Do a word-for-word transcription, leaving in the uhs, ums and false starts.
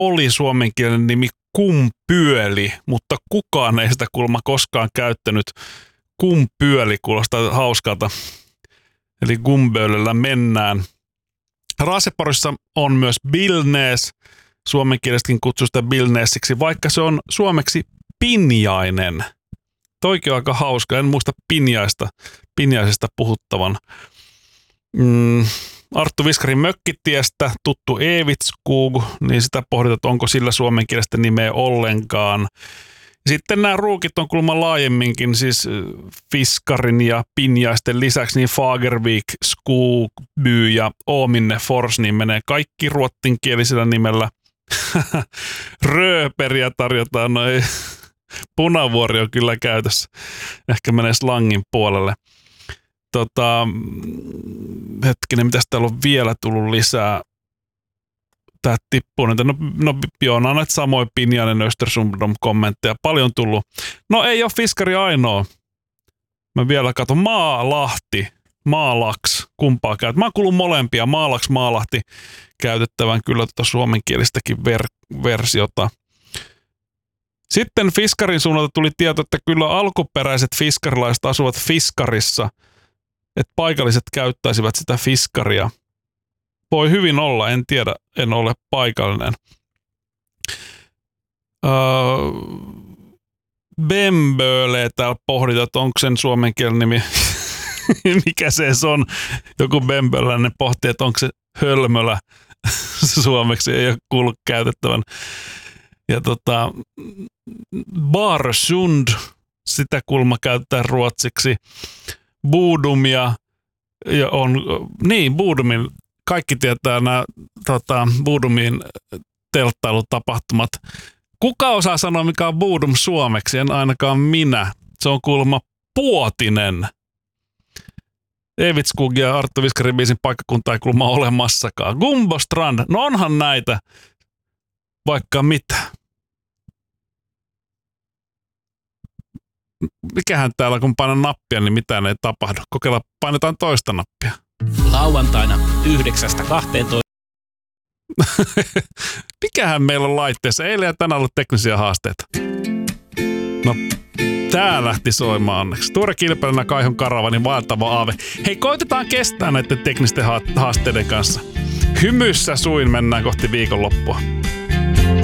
oli suomenkielinen nimi kumpyöli, mutta kukaan ei sitä kuulemma koskaan käyttänyt. Kumpyöli kuulostaa hauskalta. Eli Gumböölellä mennään. Raaseporissa on myös Billnäs. Suomenkielisetkin kutsuu sitä Billnäsiksi, vaikka se on suomeksi Pinjainen. Toikin on aika hauska. En muista Pinjaista, Pinjaisesta puhuttavan. Mm, Arttu Viskarin Mökkitiestä tuttu Evitskog, niin sitä pohditaan, että onko sillä suomenkielistä nimeä ollenkaan. Sitten nämä ruukit on kuulemma laajemminkin, siis Fiskarin ja Pinjaisten lisäksi, niin Fagervik, Skogby ja Åminne Fors, niin menee kaikki ruottinkielisellä nimellä. Rööperiä tarjotaan, no ei. Punavuori on kyllä käytössä. Ehkä menee slangin puolelle. Tota, hetkinen, mitäs täällä on vielä tullut lisää? Tää tippuu nyt. No, no joo, on näitä samoin Pinjainen Östersundom kommentteja. Paljon tullut. No ei ole Fiskari ainoa. Mä vielä katson. Maalahti. Maalaks. Kumpaa käyt? Mä oon kuullut molempia. Maalaks, Maalahti käytettävän kyllä tuota suomenkielistäkin ver- versiota. Sitten Fiskarin suunnalta tuli tieto, että kyllä alkuperäiset fiskarilaiset asuvat Fiskarissa, että paikalliset käyttäisivät sitä Fiskaria. Voi hyvin olla, en tiedä, en ole paikallinen. Öö, Bemböle täällä pohditaan, että onko sen suomenkielinen nimi, mikä se on. Joku bemböläinen pohtii, että onko se hölmölä suomeksi, ei ole kuullut käytettävän. Ja tota, Barsund, sitä kulma käytetään ruotsiksi. Budumia, ja on, niin Budumin, kaikki tietää nämä tota, Budumin telttailutapahtumat. Kuka osaa sanoa, mikä on Budum suomeksi? En ainakaan minä. Se on kuulemma Puotinen. Evitskog ja Arttu Viskarin biisin paikkakunta ei kuulemma olemassakaan. Gumbostrand, no onhan näitä vaikka mitä. Mikähän täällä, kun painan nappia, niin mitään ei tapahdu. Kokeillaan, painetaan toista nappia. Lauantaina yhdeksästä kahteentoista. Mikähän meillä on laitteessa? Eilen ja tänään ollut teknisiä haasteita. No, tää lähti soimaan onneksi. Tuore Kilpeläinen Kaihon Karavanin vaeltava aave. Hei, koitetaan kestää näiden teknisten haasteiden kanssa. Hymyssä suin mennään kohti viikonloppua.